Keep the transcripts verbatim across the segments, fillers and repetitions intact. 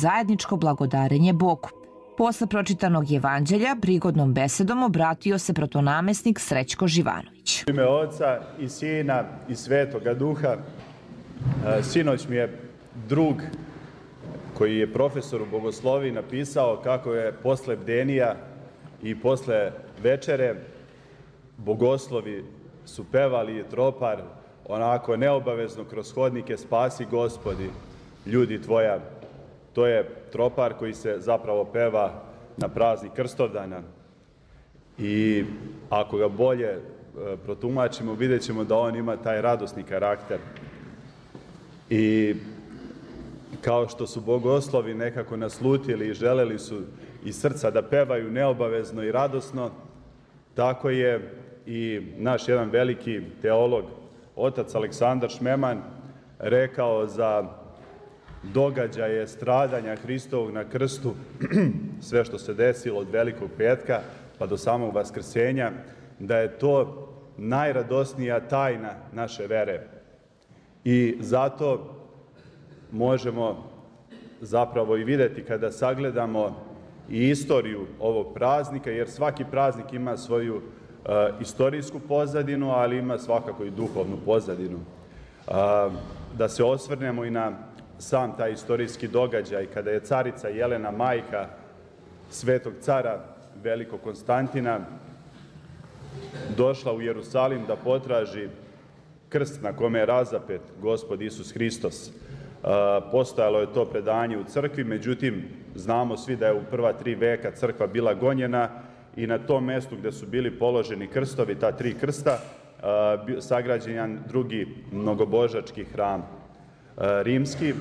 zajedničko blagodarenje Bogu. Posle pročitanog evanđelja, prigodnom besedom obratio se protonamestnik Srećko Živanović. U ime Oca i Sina i Svetoga Duha, sinoć mi je drug koji je profesor u bogosloviji napisao kako je posle bdenija i posle večere bogoslovi su pevali tropar onako neobavezno kroz hodnike Spasi Gospodi, ljudi tvoja. To je tropar koji se zapravo peva na praznik Krstovdana. I ako ga bolje protumačimo, vidjet ćemo da on ima taj radosni karakter. I kao što su bogoslovi nekako naslutili i želeli su iz srca da pevaju neobavezno i radosno, tako je i naš jedan veliki teolog, otac Aleksandar Šmeman, rekao za događaje stradanja Hristovog na krstu, sve što se desilo od Velikog petka pa do samog Vaskrsenja, da je to najradosnija tajna naše vere. I zato možemo zapravo i videti kada sagledamo i istoriju ovog praznika, jer svaki praznik ima svoju uh, istorijsku pozadinu, ali ima svakako i duhovnu pozadinu. Uh, da se osvrnemo i na sam taj istorijski događaj, kada je carica Jelena, majka svetog cara velikog Konstantina, došla u Jerusalim da potraži krst na kome je razapet Gospod Isus Hristos. Postojalo je to predanje u crkvi, međutim, znamo svi da je u prva tri veka crkva bila gonjena i na tom mestu gde su bili položeni krstovi, ta tri krsta, sagrađen jedan drugi mnogobožački hram rimski,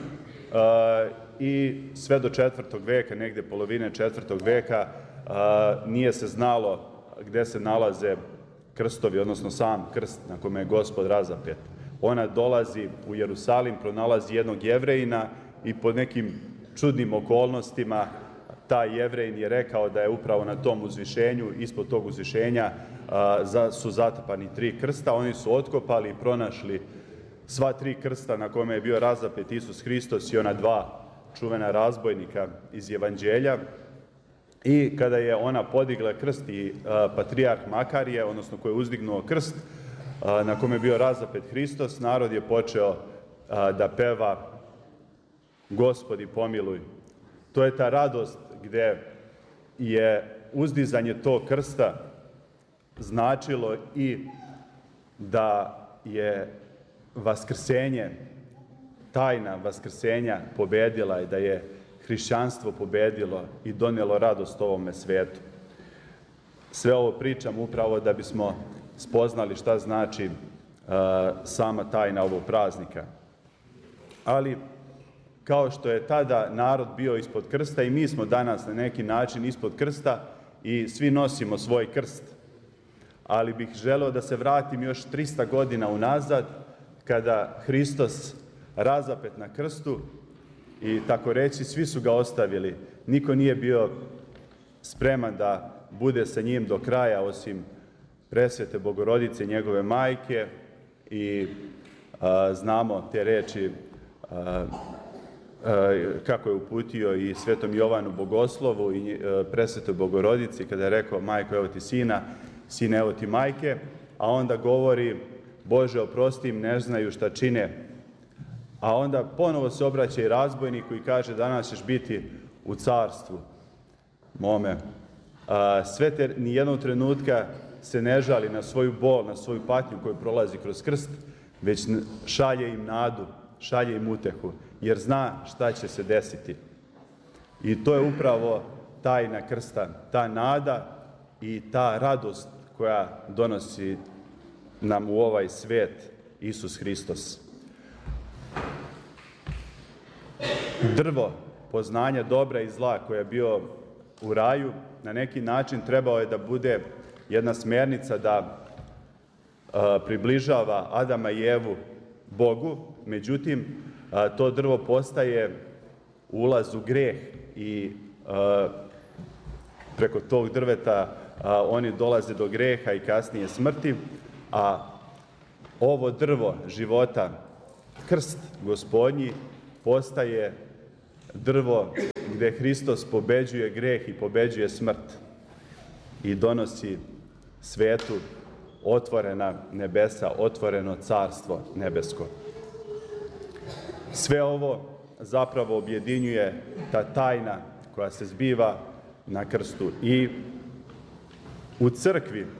i sve do četvrtog veka, negde polovine četvrtog veka, nije se znalo gde se nalaze krstovi, odnosno sam krst na kome je Gospod razapet. Ona dolazi u Jerusalim, pronalazi jednog Jevrejina i pod nekim čudnim okolnostima taj Jevrejin je rekao da je upravo na tom uzvišenju, ispod tog uzvišenja su zatapani tri krsta. Oni su otkopali i pronašli sva tri krsta na kome je bio razapet Isus Hristos i ona dva čuvena razbojnika iz Evanđelja. I kada je ona podigla krst i patrijarh Makarije, odnosno koji je uzdignuo krst na kome je bio razapet Hristos, narod je počeo da peva Gospodi pomiluj. To je ta radost gde je uzdizanje tog krsta značilo i da je vaskrsenje, tajna vaskrsenja pobedila i da je hrišćanstvo pobedilo i donelo radost ovome svetu. Sve ovo pričam upravo da bismo spoznali šta znači uh, sama tajna ovog praznika. Ali, kao što je tada narod bio ispod krsta, i mi smo danas na neki način ispod krsta i svi nosimo svoj krst. Ali bih želeo da se vratim još trista godina unazad, kada Hristos razapet na krstu i tako reći, svi su ga ostavili. Niko nije bio spreman da bude sa njim do kraja, osim presvete Bogorodice, njegove majke, i a, znamo te reči a, a, kako je uputio i svetom Jovanu Bogoslovu i a, presvetoj Bogorodici, kada je rekao: majko, evo ti sina, sine, evo ti majke, a onda govori: Bože, oprosti im, ne znaju šta čine. A onda ponovo se obraća i razbojniku i kaže: danas ćeš biti u carstvu mome. A, sve te, nijednog trenutka se ne žali na svoju bol, na svoju patnju koju prolazi kroz krst, već šalje im nadu, šalje im utehu, jer zna šta će se desiti. I to je upravo tajna krsta, ta nada i ta radost koja donosi nam u ovaj svet Isus Hristos. Drvo poznanja dobra i zla koje je bio u raju, na neki način trebao je da bude jedna smernica da a, približava Adama i Evu Bogu, međutim, a, to drvo postaje ulaz u greh i a, preko tog drveta a, oni dolaze do greha i kasnije smrti, a ovo drvo života, krst Gospodnji, postaje drvo gde Hristos pobeđuje greh i pobeđuje smrt i donosi svetu otvorena nebesa, otvoreno carstvo nebesko. Sve ovo zapravo objedinjuje ta tajna koja se zbiva na krstu. I u crkvi e,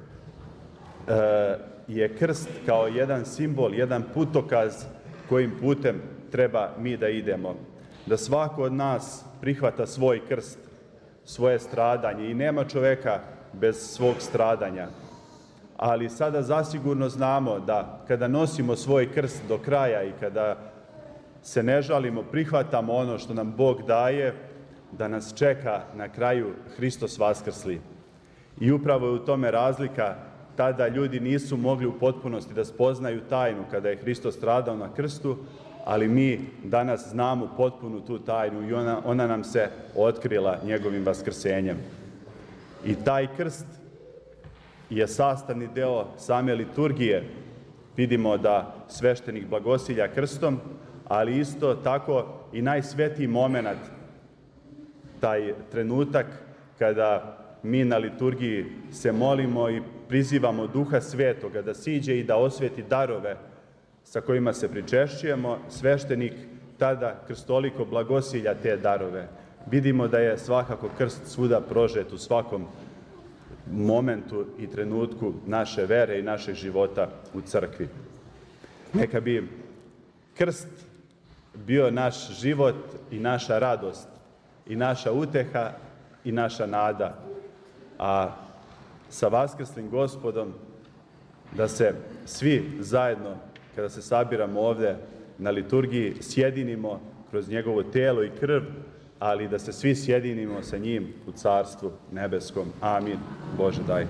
je krst kao jedan simbol, jedan putokaz kojim putem treba mi da idemo. Da svako od nas prihvata svoj krst, svoje stradanje i nema čoveka bez svog stradanja. Ali sada zasigurno znamo da kada nosimo svoj krst do kraja i kada se ne žalimo, prihvatamo ono što nam Bog daje, da nas čeka na kraju Hristos vaskrsli. I upravo je u tome razlika. Tada ljudi nisu mogli u potpunosti da spoznaju tajnu kada je Hristos stradao na krstu, ali mi danas znamo potpunu tu tajnu i ona, ona nam se otkrila njegovim vaskrsenjem. I taj krst je sastavni deo same liturgije. Vidimo da sveštenik blagosilja krstom, ali isto tako i najsvetiji moment, taj trenutak kada mi na liturgiji se molimo i prizivamo Duha Svetoga da siđe i da osveti darove sa kojima se pričešćujemo, sveštenik tada krstoliko blagosilja te darove. Vidimo da je svakako krst svuda prožet u svakom momentu i trenutku naše vere i našeg života u crkvi. Neka bi krst bio naš život i naša radost i naša uteha i naša nada, a sa vaskrslim Gospodom da se svi zajedno, kada se sabiramo ovde na liturgiji, sjedinimo kroz njegovo telo i krv, ali da se svi sjedinimo sa njim u Carstvu nebeskom. Amin. Bože daj.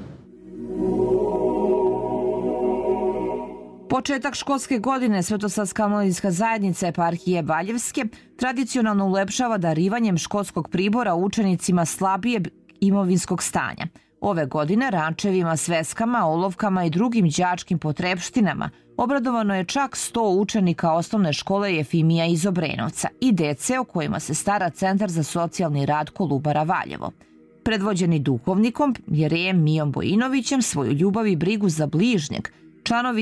Početak školske godine Svetosavska omladinska zajednica eparhije Valjevske tradicionalno ulepšava darivanjem školskog pribora učenicima slabijeg imovinskog stanja. Ove godine rančevima, sveskama, olovkama i drugim đačkim potrepštinama obradovano je čak sto učenika osnovne škole Jefimija iz Obrenovca i dece o kojima se stara Centar za socijalni rad Kolubara Valjevo. Predvođeni duhovnikom Jerejem Mijom Bojinovićem, svoju ljubav i brigu za bližnjeg, članovi